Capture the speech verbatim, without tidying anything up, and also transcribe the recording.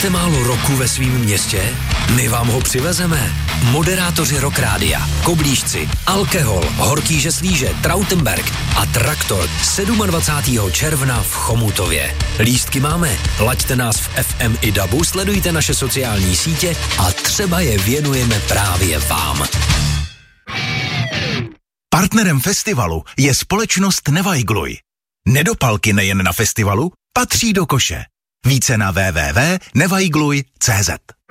Máte málo roku ve svém městě? My vám ho přivezeme. Moderátoři Rock Rádia, Koblížci, Alkohol, Horký Žeslíže, Trautenberg a Traktor dvacátého sedmého června v Chomutově. Lístky máme, laďte nás v F M i dabu, sledujte naše sociální sítě a třeba je věnujeme právě vám. Partnerem festivalu je společnost Nevajgluj. Nedopalky nejen na festivalu patří do koše. Více na w w w tečka nevajgluj tečka c z.